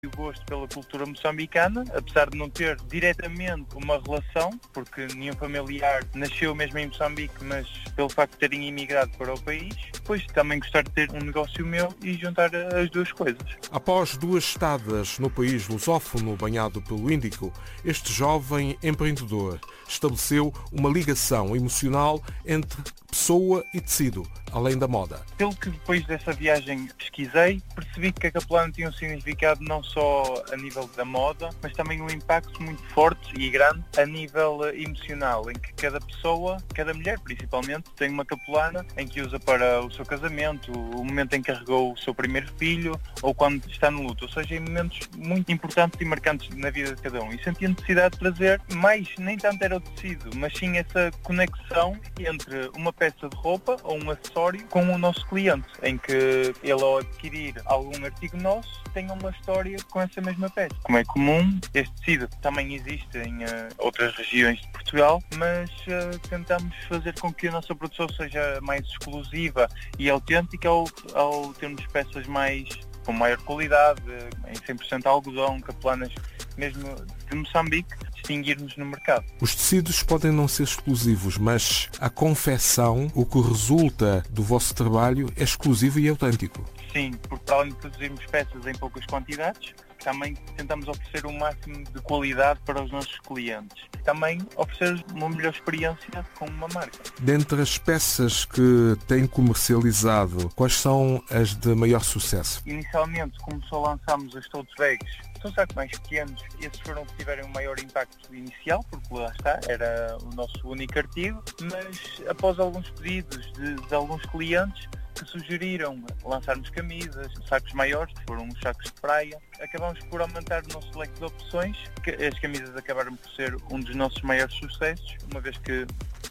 o gosto pela cultura moçambicana, apesar de não ter diretamente uma relação, porque nenhum familiar nasceu mesmo em Moçambique, mas pelo facto de terem imigrado para o país, depois também gostar de ter um negócio meu e juntar as duas coisas. Após 2 estadas no país lusófono banhado pelo Índico, este jovem empreendedor estabeleceu uma ligação emocional entre pessoa e tecido, além da moda. Pelo que depois dessa viagem pesquisei, percebi que a Capelana tinha um significado não só a nível da moda, mas também um impacto muito forte e grande a nível emocional, em que cada pessoa, cada mulher principalmente, tem uma capelana em que usa para o seu casamento, o momento em que carregou o seu primeiro filho ou quando está no luto, ou seja, em momentos muito importantes e marcantes na vida de cada um. E senti a necessidade de trazer mais, nem tanto era o tecido, mas sim essa conexão entre uma peça de roupa ou um acessório com o nosso cliente, em que ele ao adquirir algum artigo nosso tenha uma história com essa mesma peça. Como é comum, este tecido também existe em outras regiões de Portugal, mas tentamos fazer com que a nossa produção seja mais exclusiva e autêntica ao termos peças com maior qualidade, em 100% algodão, capelanas mesmo de Moçambique, distinguir-nos no mercado. Os tecidos podem não ser exclusivos, mas a confecção, o que resulta do vosso trabalho, é exclusivo e autêntico. Sim, porque além de produzirmos peças em poucas quantidades, também tentamos oferecer o máximo de qualidade para os nossos clientes. Também oferecer uma melhor experiência com uma marca. Dentre as peças que têm comercializado, quais são as de maior sucesso? Inicialmente, como só lançámos as tote bags, são sacos mais pequenos, esses foram que tiveram um maior impacto inicial, porque lá está, era o nosso único artigo, mas após alguns pedidos de alguns clientes, que sugeriram lançarmos camisas, sacos maiores, que foram os sacos de praia. Acabamos por aumentar o nosso leque de opções, que as camisas acabaram por ser um dos nossos maiores sucessos, uma vez que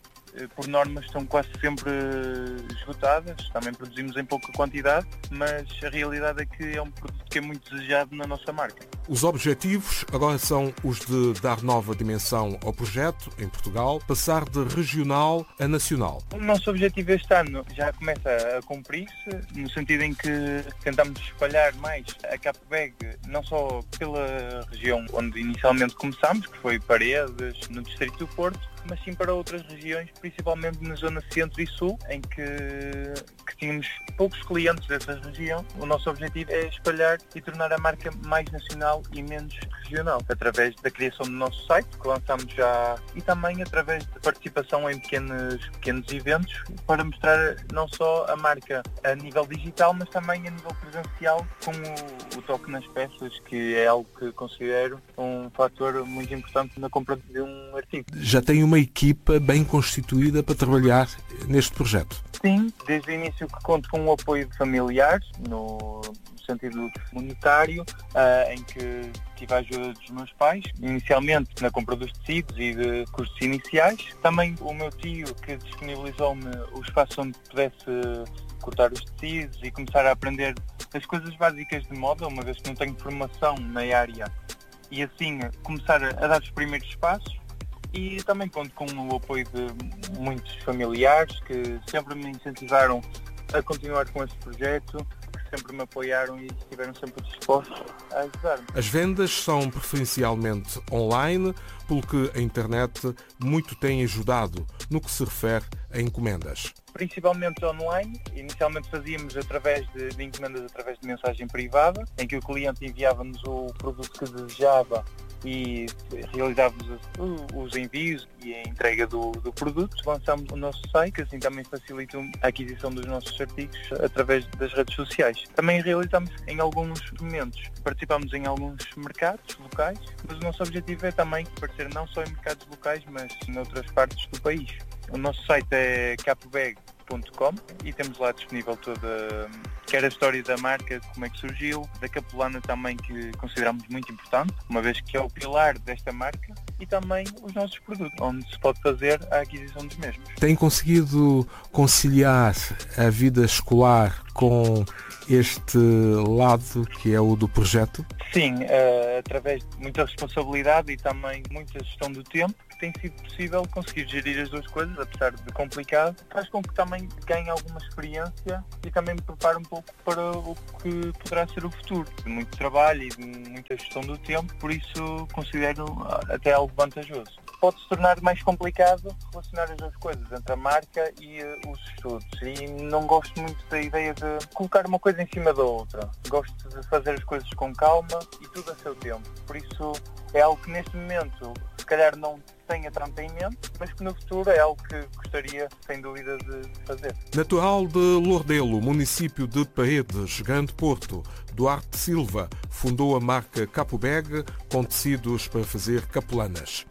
por norma estão quase sempre esgotadas, também produzimos em pouca quantidade, mas a realidade é que é um produto que é muito desejado na nossa marca. Os objetivos agora são os de dar nova dimensão ao projeto em Portugal, passar de regional a nacional. O nosso objetivo este ano já começa a cumprir-se, no sentido em que tentamos espalhar mais a Capbag, não só pela região onde inicialmente começámos, que foi Paredes, no Distrito do Porto, mas sim para outras regiões, principalmente na zona centro e sul, em que tínhamos poucos clientes dessa região. O nosso objetivo é espalhar e tornar a marca mais nacional e menos regional, através da criação do nosso site, que lançamos já, e também através de participação em pequenos eventos, para mostrar não só a marca a nível digital, mas também a nível presencial, com o toque nas peças, que é algo que considero um fator muito importante na compra de um artigo. Já tem uma equipa bem constituída para trabalhar neste projeto? Sim, desde o início que conto com o apoio de familiares, no sentido monetário, em que tive a ajuda dos meus pais, inicialmente na compra dos tecidos e de custos iniciais. Também o meu tio, que disponibilizou-me o espaço onde pudesse cortar os tecidos e começar a aprender as coisas básicas de moda, uma vez que não tenho formação na área, e assim começar a dar os primeiros passos. E também conto com o apoio de muitos familiares que sempre me incentivaram a continuar com este projeto, que sempre me apoiaram e estiveram sempre dispostos a ajudar-me. As vendas são preferencialmente online, pelo que a internet muito tem ajudado no que se refere a encomendas. Principalmente online. Inicialmente fazíamos através de encomendas através de mensagem privada, em que o cliente enviava-nos o produto que desejava e realizávamos os envios e a entrega do produto. Lançámos o nosso site, que assim também facilita a aquisição dos nossos artigos através das redes sociais. Também realizamos em alguns momentos, participamos em alguns mercados locais, mas o nosso objetivo é também aparecer não só em mercados locais, mas em outras partes do país. O nosso site é capbag.com e temos lá disponível quer a história da marca, como é que surgiu, da capelana também, que consideramos muito importante, uma vez que é o pilar desta marca, e também os nossos produtos, onde se pode fazer a aquisição dos mesmos. Tem conseguido conciliar a vida escolar com este lado que é o do projeto? Sim, através de muita responsabilidade e também muita gestão do tempo, tem sido possível conseguir gerir as duas coisas, apesar de complicado. Faz com que também ganhe alguma experiência e também me prepare um pouco pouco para o que poderá ser o futuro. De muito trabalho e de muita gestão do tempo, por isso considero até algo vantajoso. Pode se tornar mais complicado relacionar as duas coisas, entre a marca e os estudos. E não gosto muito da ideia de colocar uma coisa em cima da outra. Gosto de fazer as coisas com calma e tudo a seu tempo. Por isso é algo que neste momento se calhar não tenha tanto em mente, mas que no futuro é algo que gostaria, sem dúvida, de fazer. Natural de Lordelo, município de Paredes, Grande Porto, Duarte Silva fundou a marca Capobag com tecidos para fazer capelanas.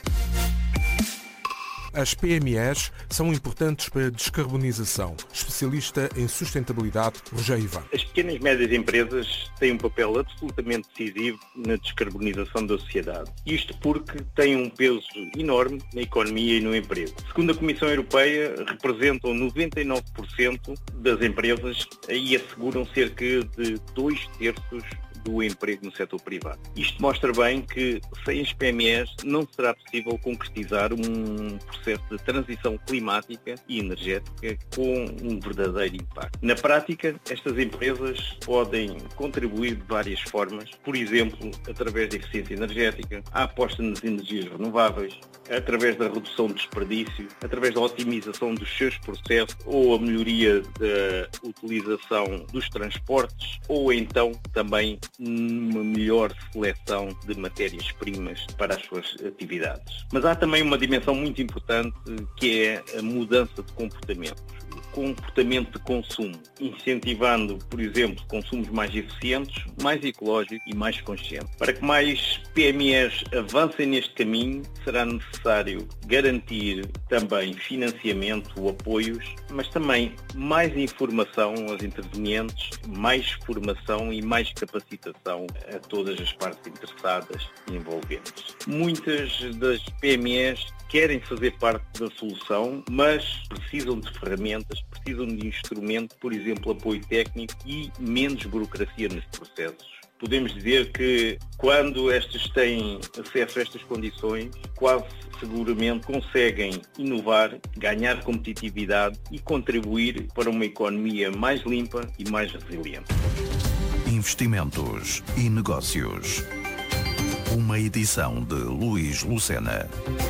As PMEs são importantes para a descarbonização. Especialista em sustentabilidade, Rogério Ivan. As pequenas e médias empresas têm um papel absolutamente decisivo na descarbonização da sociedade. Isto porque têm um peso enorme na economia e no emprego. Segundo a Comissão Europeia, representam 99% das empresas e asseguram cerca de 2/3 do emprego no setor privado. Isto mostra bem que sem as PMEs não será possível concretizar um processo de transição climática e energética com um verdadeiro impacto. Na prática, estas empresas podem contribuir de várias formas, por exemplo, através da eficiência energética, a aposta nas energias renováveis, através da redução do desperdício, através da otimização dos seus processos ou a melhoria da utilização dos transportes ou então também uma melhor seleção de matérias-primas para as suas atividades. Mas há também uma dimensão muito importante que é a mudança de comportamento de consumo, incentivando, por exemplo, consumos mais eficientes, mais ecológicos e mais conscientes. Para que mais PMEs avancem neste caminho, será necessário garantir também financiamento, apoios, mas também mais informação aos intervenientes, mais formação e mais capacitação a todas as partes interessadas e envolventes. Muitas das PMEs querem fazer parte da solução, mas precisam de ferramentas, precisam de instrumentos, por exemplo, apoio técnico e menos burocracia nos processos. Podemos dizer que quando estas têm acesso a estas condições, quase seguramente conseguem inovar, ganhar competitividade e contribuir para uma economia mais limpa e mais resiliente. Investimentos e negócios. Uma edição de Luís Lucena.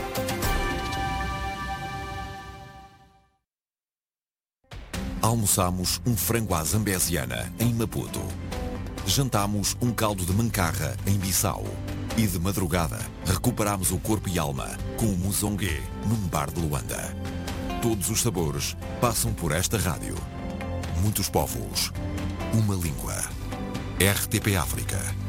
Almoçamos um frango à zambesiana em Maputo. Jantámos um caldo de mancarra em Bissau. E de madrugada recuperámos o corpo e alma com o muzongue num bar de Luanda. Todos os sabores passam por esta rádio. Muitos povos, uma língua. RTP África.